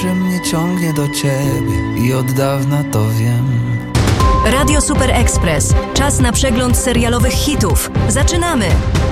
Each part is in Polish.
że mnie ciągnie do ciebie i od dawna to wiem. Radio Super Express. Czas na przegląd serialowych hitów. Zaczynamy!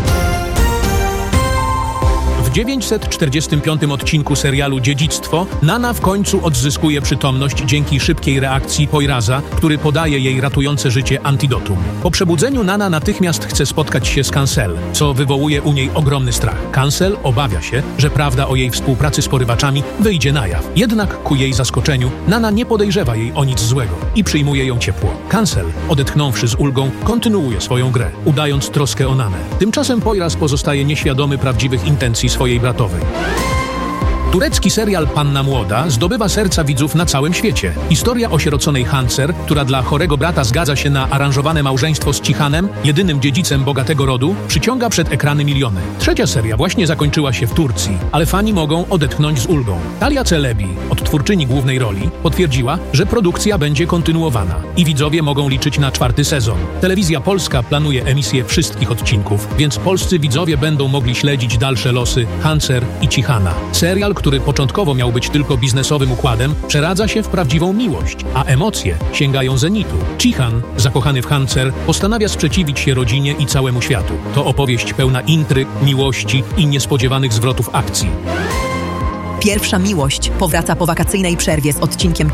W 945 odcinku serialu Dziedzictwo Nana w końcu odzyskuje przytomność dzięki szybkiej reakcji Poiraza, który podaje jej ratujące życie antidotum. Po przebudzeniu Nana natychmiast chce spotkać się z Cancel, co wywołuje u niej ogromny strach. Cancel obawia się, że prawda o jej współpracy z porywaczami wyjdzie na jaw. Jednak ku jej zaskoczeniu Nana nie podejrzewa jej o nic złego i przyjmuje ją ciepło. Cancel, odetchnąwszy z ulgą, kontynuuje swoją grę, udając troskę o Nanę. Tymczasem Poiraz pozostaje nieświadomy prawdziwych intencji swojej bratowej. Turecki serial Panna Młoda zdobywa serca widzów na całym świecie. Historia osieroconej Hancer, która dla chorego brata zgadza się na aranżowane małżeństwo z Cihanem, jedynym dziedzicem bogatego rodu, przyciąga przed ekrany miliony. Trzecia seria właśnie zakończyła się w Turcji, ale fani mogą odetchnąć z ulgą. Talia Celebi, odtwórczyni głównej roli, potwierdziła, że produkcja będzie kontynuowana i widzowie mogą liczyć na 4. sezon. Telewizja Polska planuje emisję wszystkich odcinków, więc polscy widzowie będą mogli śledzić dalsze losy Hancer i Cihana. Serial, który początkowo miał być tylko biznesowym układem, przeradza się w prawdziwą miłość, a emocje sięgają zenitu. Cihan, zakochany w Hancer, postanawia sprzeciwić się rodzinie i całemu światu. To opowieść pełna intryg, miłości i niespodziewanych zwrotów akcji. Pierwsza miłość powraca po wakacyjnej przerwie z odcinkiem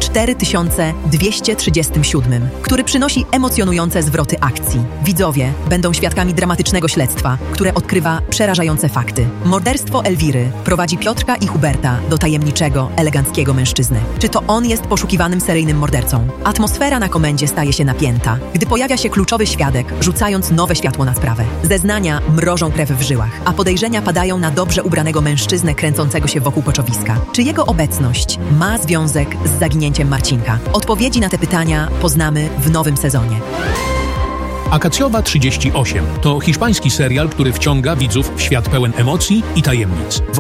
4237, który przynosi emocjonujące zwroty akcji. Widzowie będą świadkami dramatycznego śledztwa, które odkrywa przerażające fakty. Morderstwo Elwiry prowadzi Piotrka i Huberta do tajemniczego, eleganckiego mężczyzny. Czy to on jest poszukiwanym seryjnym mordercą? Atmosfera na komendzie staje się napięta, gdy pojawia się kluczowy świadek, rzucając nowe światło na sprawę. Zeznania mrożą krew w żyłach, a podejrzenia padają na dobrze ubranego mężczyznę kręcącego się wokół koczowiska. Czy jego obecność ma związek z zaginięciem Marcinka? Odpowiedzi na te pytania poznamy w nowym sezonie. Akacjowa 38 to hiszpański serial, który wciąga widzów w świat pełen emocji i tajemnic. W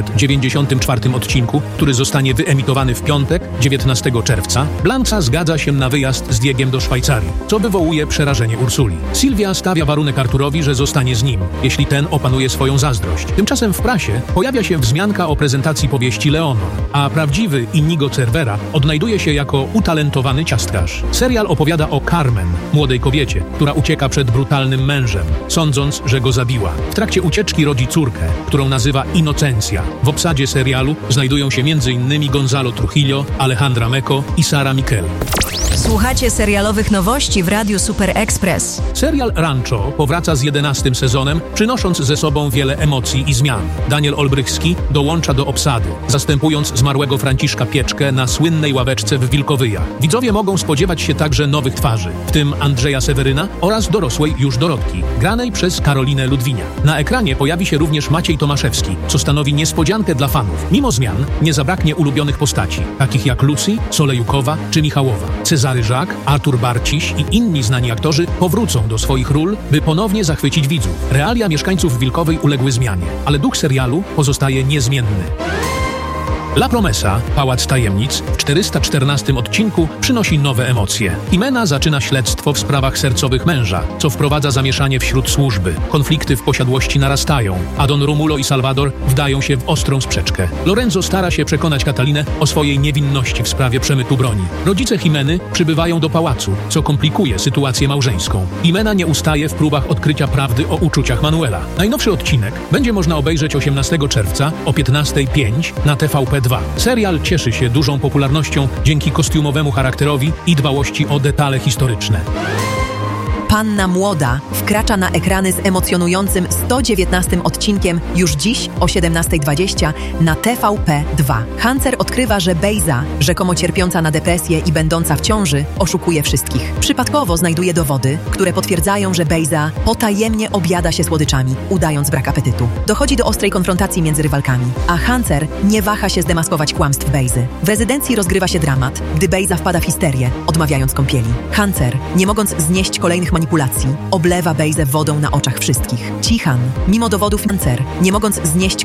894 odcinku, który zostanie wyemitowany w piątek, 19 czerwca, Blanca zgadza się na wyjazd z Diegiem do Szwajcarii, co wywołuje przerażenie Ursuli. Sylwia stawia warunek Arturowi, że zostanie z nim, jeśli ten opanuje swoją zazdrość. Tymczasem w prasie pojawia się wzmianka o prezentacji powieści Leonor, a prawdziwy Inigo Cervera odnajduje się jako utalentowany ciastkarz. Serial opowiada o Carmen, młodej kobiecie, która ucieka przed brutalnym mężem, sądząc, że go zabiła. W trakcie ucieczki rodzi córkę, którą nazywa Inocencja. W obsadzie serialu znajdują się m.in. Gonzalo Trujillo, Alejandra Meco i Sara Miquel. Słuchacie serialowych nowości w Radiu Super Express. Serial Rancho powraca z 11. sezonem, przynosząc ze sobą wiele emocji i zmian. Daniel Olbrychski dołącza do obsady, zastępując zmarłego Franciszka Pieczkę na słynnej ławeczce w Wilkowyjach. Widzowie mogą spodziewać się także nowych twarzy, w tym Andrzeja Seweryna oraz dorosłej już Dorotki, granej przez Karolinę Ludwinia. Na ekranie pojawi się również Maciej Tomaszewski, co stanowi niespodziankę dla fanów. Mimo zmian nie zabraknie ulubionych postaci, takich jak Lucy, Solejukowa czy Michałowa. Cezary Żak, Artur Barciś i inni znani aktorzy powrócą do swoich ról, by ponownie zachwycić widzów. Realia mieszkańców Wilkowej uległy zmianie, ale duch serialu pozostaje niezmienny. La Promesa, Pałac Tajemnic, w 414 odcinku przynosi nowe emocje. Jimena zaczyna śledztwo w sprawach sercowych męża, co wprowadza zamieszanie wśród służby. Konflikty w posiadłości narastają, a Don Romulo i Salvador wdają się w ostrą sprzeczkę. Lorenzo stara się przekonać Katalinę o swojej niewinności w sprawie przemytu broni. Rodzice Jimeny przybywają do pałacu, co komplikuje sytuację małżeńską. Jimena nie ustaje w próbach odkrycia prawdy o uczuciach Manuela. Najnowszy odcinek będzie można obejrzeć 18 czerwca o 15:05 na TVP2. Serial cieszy się dużą popularnością dzięki kostiumowemu charakterowi i dbałości o detale historyczne. Panna Młoda wkracza na ekrany z emocjonującym 119 odcinkiem już dziś o 17:20 na TVP2. Hancer odkrywa, że Bejza, rzekomo cierpiąca na depresję i będąca w ciąży, oszukuje wszystkich. Przypadkowo znajduje dowody, które potwierdzają, że Bejza potajemnie objada się słodyczami, udając brak apetytu. Dochodzi do ostrej konfrontacji między rywalkami, a Hancer nie waha się zdemaskować kłamstw Bejzy. W rezydencji rozgrywa się dramat, gdy Bejza wpada w histerię, odmawiając kąpieli. Hancer, nie mogąc znieść kolejnych manipulacji, oblewa Bejzę wodą na oczach wszystkich. Cihan, mimo dowodów Hancer, nie mogąc znieść